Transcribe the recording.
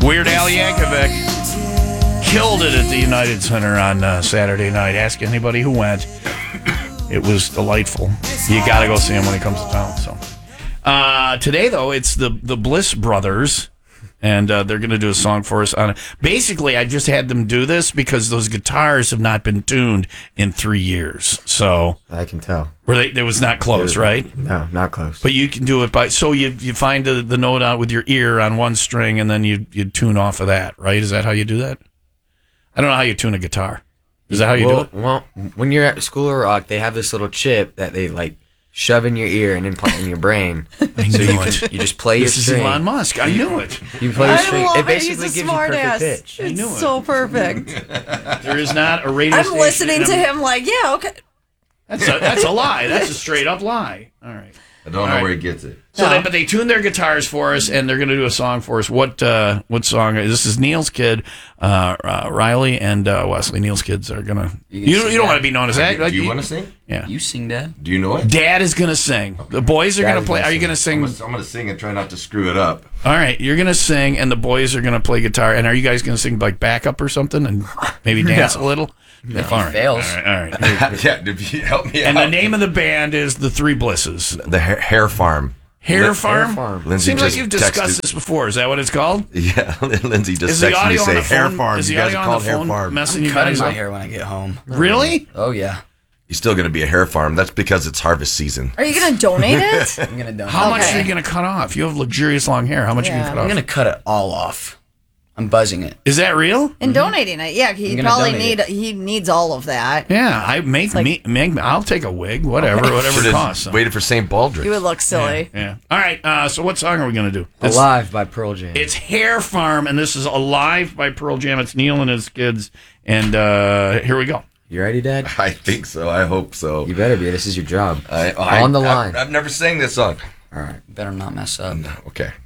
Weird Al Yankovic killed it at the United Center on Saturday night. Ask anybody who went. It was delightful. You got to go see him when he comes to town. So today, though, it's the Bliss Brothers, and they're going to do a song for us on it. Basically, I just had them do this because those guitars have not been tuned in 3 years. So I can tell. It was not close, right? No, not close. But you can do it by, so you find the note out with your ear on one string, and then you tune off of that, right? Is that how you do that? I don't know how you tune a guitar. Is that how you do it? Well, when you're at School of Rock, they have this little chip that they like shove in your ear and implant in your brain. So you just play your string. This is Elon Musk. I knew it. You play your string. love It it. basically He's a gives you smart perfect ass. pitch. I knew It's it. so perfect. There is not a radio I'm station. listening to him like, yeah, okay. That's a lie. That's a straight up lie. All right. I don't know where he gets it. So, but they tuned their guitars for us, and they're going to do a song for us. What song? This is Neil's kid, Riley and Wesley. Neil's kids are going to. You don't want to be known as that. Do you want to sing? Yeah. You sing, Dad? Do you know it? Dad is going to sing. The boys are going to play. Are you going to sing? I'm going to sing and try not to screw it up. All right, you're going to sing, and the boys are going to play guitar. And are you guys going to sing like backup or something, and maybe dance a little? If he fails. All right. Yeah, if you help me And out. the name of the band is the Three Blisses. The Hair Farm. Hair Farm? Hair Farm. Lindsay Seems like just you've discussed texted- this before. Is that what it's called? Yeah, Lindsay just Is the texted me audio on say the Hair phone? Farm. Is You the guys audio are on called the Hair phone Farm. messing you Cutting guys my up? hair when I get home. Really? Oh, yeah. You're still going to be a hair farm. That's because it's harvest season. Are you going to donate it? I'm going to donate. How much Okay. are you going to cut off? You have luxurious long hair. How much are you Yeah. going to I'm cut going off? to cut it all off. I'm buzzing it. Is that real? And donating it. Yeah, he I'm gonna probably donate he needs all of that. Yeah, I'll take a wig, whatever it Should've costs. So. Waited for St. Baldrick. You would look silly. Yeah. All right. So what song are we going to do? Alive by Pearl Jam. It's Hair Farm, and this is Alive by Pearl Jam. It's Neil and his kids, and here we go. You ready, Dad? I think so. I hope so. You better be. This is your job. On the line. I've never sang this song. All right. Better not mess up. Okay.